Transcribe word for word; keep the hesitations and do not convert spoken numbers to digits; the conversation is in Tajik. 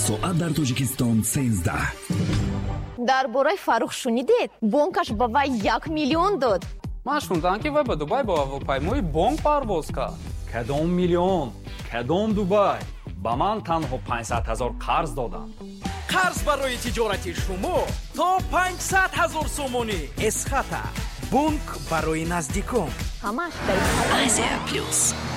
соат дар Тоҷикистон сенздаҳ. дар бораи Фаррух шунидед? Бонкаш ба вай як миллион дод. ман шунидам ки вай ба Дубай ба ҳавопаймои бонк парвоз кард. кадом миллион, кадом Дубай? ба ман танҳо панҷсад ҳазор қарз доданд. қарз барои тиҷорати шумо то панҷсад ҳазор сомонӣ эсхата. бонк барои наздикон. ҳамаш дар Азия плюс.